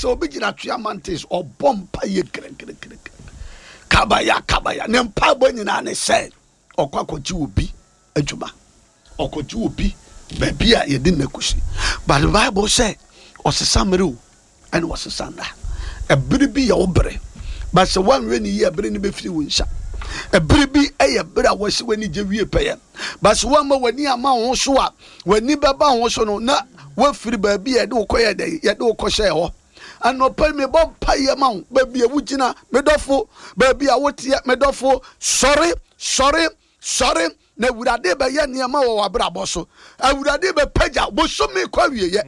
so be gina triamantes or bompa ye kabaya ne mpa bo nyina ne say okwakoji obi adwuma okoji obi baby a ye din nakusi but the Bible say osesa mere and osesa na ebere bi ya obre but so one we ni ye ebere ni be firi wonsha ebere bi eye bere a wose wani je wie peye but so one ma wani ama ho so a wani baba ho so no na wa firi baby ye de ukoye de ye de ukoshe ho anopa me bom paye ma baby a wugina medofo baby a wotie medofo sorry na wurade be ye niam wo wabrabo so awurade be pagya bo so me kwa wieye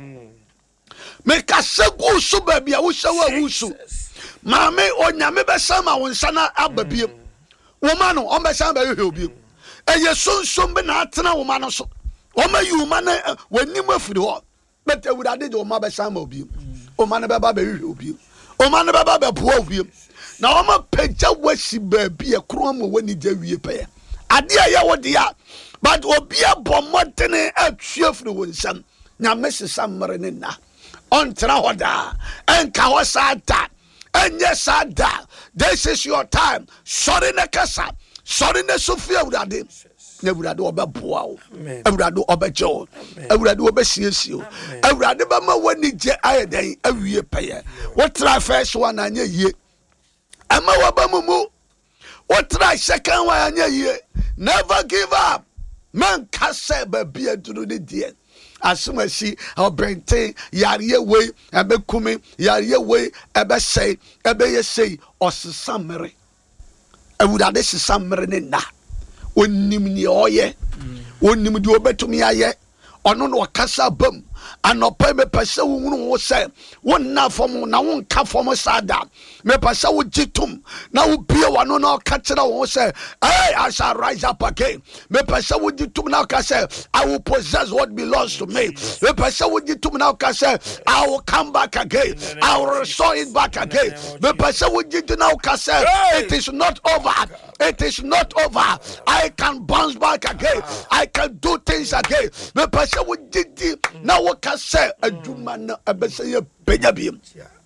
me ka segu so baby a wo hyewa wusu maame onyame be sama won sana ababiem wo ma no on be sama be hwe obiem eye sonsom be na atena wo ma no so o ma yu ma na wanim afiri ho but awurade de wo ma be sama obiem o ma na be ba be hwe obiem o ma na be ba be po obiem na o ma pagya wasi baby e kro ma wani je wie peye ade ya wo dia but obi abomotene atwe firi wonsam nyame sesamre ne na ontra hoda enka ho sada enye sada. This is your time. Sorry ne kasa sorry ne sofia urade ne urade obaboa o urade obejo urade obesiesio urade ba ma wani je ayeden awie peye what try first one anya yie ama wabamumu what try second one anya yie. Never give up. Man kase baby aduru ne die. Asuma si obrente yariye we ebe kumi yariye we ebe sei ebe ye sei osesamere. Ewurade sesamere ne na. Onim ni oye. Onim di obetumi aye. Ono no kasa bam. Anopa me pese wunu wo se wonna fom na won ka fom sada me pese wo jitum na wo bie wano na ka kira wo se hey I shall rise up again. Me pese wo jitum na ka say I will possess what belongs to me. Me pese wo jitum na ka say I will come back again. I will restore it back again. Me pese wo jitum na ka say it is not over. It is not over. I can bounce back again. I can do things again. Me pese wo jidi na wo ka say aduma na abeseye benyabiem.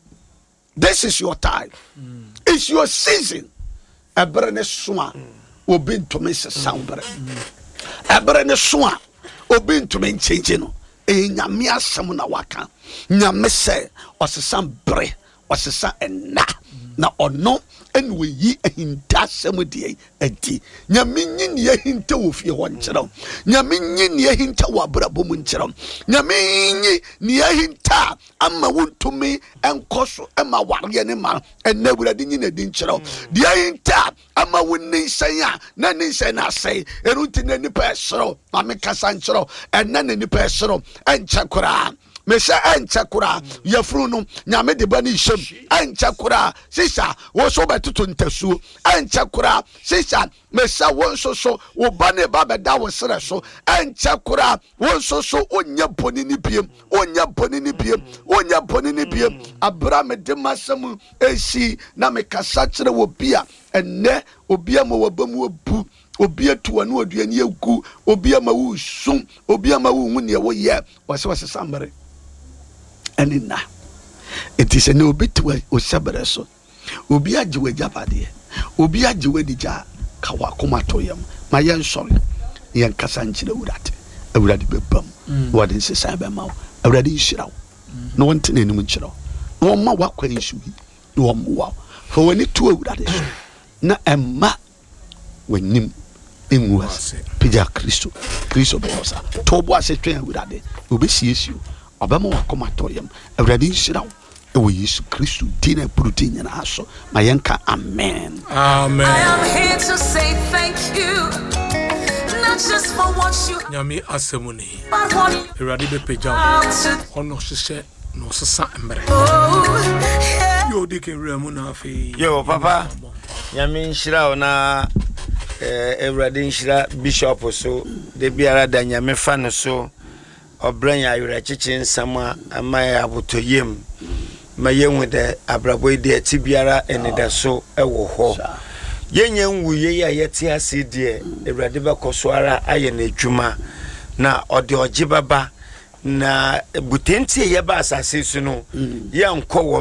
This is your time. It's your season. Ebrene soa obi ntome sesambre. Ebrene soa obi ntome nchenche no. Nyame asem na waka. Nyame se osesambre, osesa enna. Na ono enwe yi ahinta semudie adi. Nyame nyin ye hinta wo fie ho nkyerem. Nyame nyin ye hinta wo abrabo mu nkyerem. Nyame nyin ne hinta ama wontumi enkoso ema ware ne ma ena wurade nyin adi nkyerem. De hinta ama wonni nsanya na ne nsanya asai eruti na nipa esero ame kasa nkyerem ena na nipa esero enchakora. Mesha enchakura yefru no nyame de bani shem enchakura sisa wo so betutu ntasu enchakura sisa mesha wonso so wo bane ba beda wo sere so enchakura wonso so onya poni ni biem Abraham de masam esi na me kasa kire wo bia enne obia mo wabamu obu obi atu anu aduani egu obi ama wu sum obi ama wu hu ne wo ye wase sambre enina it is an obi to osabere so obi ajiwe japade obi ajiwe dija kawa komatoyam ma yen sorry yen kasa nchire urade bebam wade nsesa be mawo urade nhirawo no wonte na enum nchirawo no ma wakwa nsuhi no mo for when it to urade so na emma wenim enwas pija Kristo be osa tobo asetwen urade obesiesio obama wakomatoyam urade nhirawo ewo Yesu Kristo dina protein na aso mayenka amen. I am here to say thank you, not just for what you nyame asemuni urade be pejam ono hye no sesa emre yo dikin remu na afi yo papa nyame nhirawo na urade nhira bishop so de biara da nyame fa no so obranya ayura chichi nsama amaya abotoyem mayenwu de abrabo de tibiara eneda so ewo ho yenyen wuye ya yete ase de urade bekoso ara aye na adwuma na ode ogibaba na butenti ye ba asase su no ye nko wo